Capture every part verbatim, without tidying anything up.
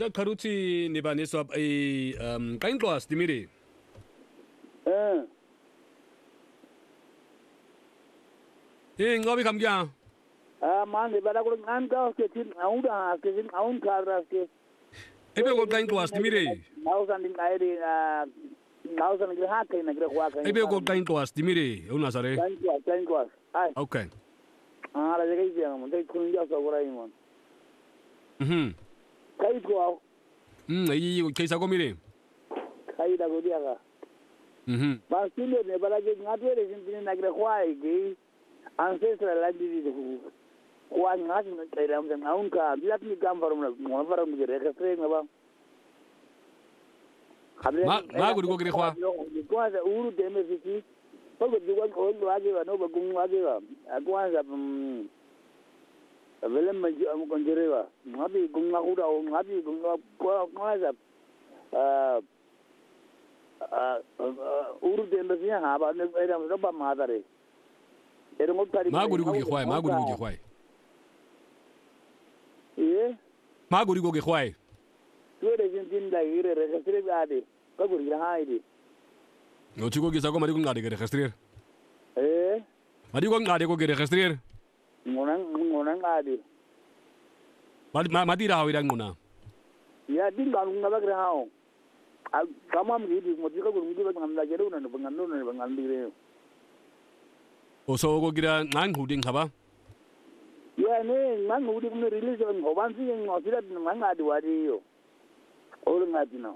Ka karuti ni ba ni swap ay um kain class dimiri. Eh. Eh ngobi kam kya. Ah man ni bala ko ngan ka ke tin aun da ke tin aun ka ra ke. Ebe ko kain class dimiri. Now san din ai di now san ke ha kai na gre kwa kai. Ebe ko kain class dimiri. Una sare. Kain kwa kain kwa. Ai. Okay. Ah la ke ji mo dai kun ja so bora mo. Mhm. Kai kwa. Mm ai kai sa ko mire. Kai da go dia ka. Mhm. Ba sile ne bala ke ngatu re sin tin na gre kwa ai ke. Ancestral la di di kwa ngati na kai ram dan aun ka bilat ni kam farum na mo farum ge re ka tre ngaba. Ma ma guri ko gre kwa. Kwa za uru de me fiti. Ko go di ko ko wa ge ba no ba gung wa ge ba. Kwa za um Vele maji am konjerewa. Ngabi gunga uda o ngabi gunga ko ko za ah ah uru de me fia ha ba ne era no ba ma dare. Era mo tari. Ma guri ko ge khwai, ma guri ko ge khwai. Eh? Ma guri ko ge khwai. Tuere jin din da ire re kasire ga de. Ka guri ga ha ide. No chico ge sa ko mari ko ngade ge registrer. Eh? Mari ko ngade ko ge registrer. Ngonang ngonang ade. Ma ma di rawi dang muna. Ya din ga ngaba gra ha. Kama mi di mo di ka guri di ba ngam la jero na bangan no na bangan di re. O so ko gira ngang huding haba. Ya ne ngang hudi ko release on hoban si ng osira ngang ade wadi yo. Ol ngati no.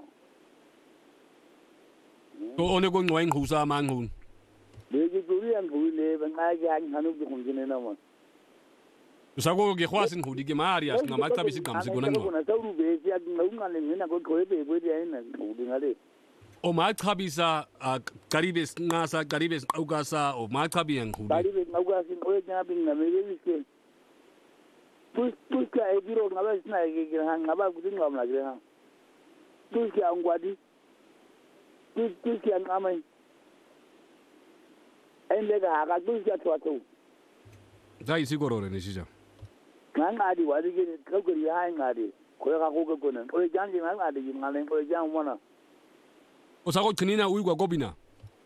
Ko one ko ngoing husa mang hun. Le ji guri an guri le ban ga ga hanu bi kun jine na mo. Sa ko ge khwasin hudi ge marias na makta bisi kam se gonan ko na sauru be si ag ngung ngale ngina ko ko be be dia ina hudi ngale. O makta bisa karibes ngasa karibes augasa o makta bi ang hudi. Karibes augasa ko nya bin na me be ke. Pus pus ka e biro ngaba sna ge ge han ngaba gudi ngam la ge han. Pus ka ngwadi. Pus pus ka ngamai. Ai le ga ga pus ka to to. Dai siguro re ni sija. Ngang adi wadi ge ko guri ha ngadi. Ko ga ko ko nan. Ko jan ji ngang adi ngalen ko jan mona. O sa ko tinina uigwa gobina.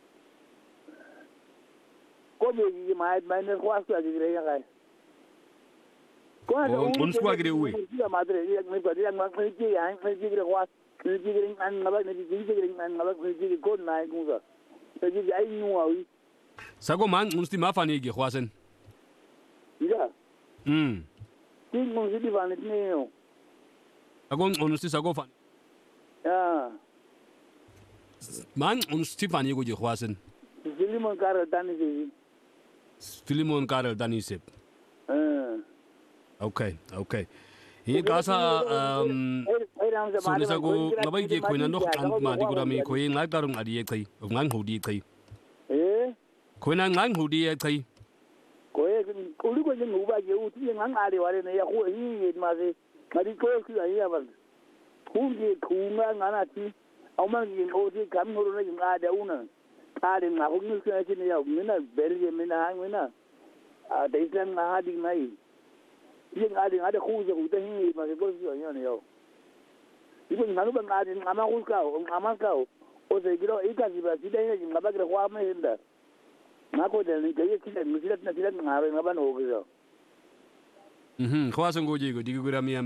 Ko be ji mai mai ne ko asu agi re ya kai. Ko O un swa gire ui. Ya madre ya me padi ya ngang ji ya ngang ji gire ko ji gire an ngaba ne ji gire an ngaba ji ko na ku ga. Ji ai nu wa wi. Sa ko man un sti mafani ge khwasen. Ida. Mm. Tin mo si di van ne yo. Agon un sti sa ko fan. Ya. Man un sti fani go ge khwasen. Filimon kar tani ji. Filimon Karel Danisep. Eh. Okay, okay. Hi kasa um so ni sago ngabai ge khoina nok an ma di gurami khoi ngai karung adi ek thai ngang hudi thai. Eh. Khoina ngang hudi ek thai. Ko e uli ko jeng uba je uti ngang ari wale ne ya ko hi ma se kadi ko ku ai ya ban. Ku ge ku nga ngana ti au ma ge o ti kam ngoro ne nga da una. Ta de nga ko ngi ka ti ne ya mina berje mina hang mina. A dai san nga ha di mai. Yin adi nga da ku je ku ta hi ma se ko su ya ne yo. Ibo nganu ba nga di nga ma ku ka o nga ma ka o. O se giro ika si ba si dai ne nga ba gre kwa ma hinda. Nako da ni kai kila musilat na kila ngare ngaban ho gyo. Mhm, khwasen go je go di gurami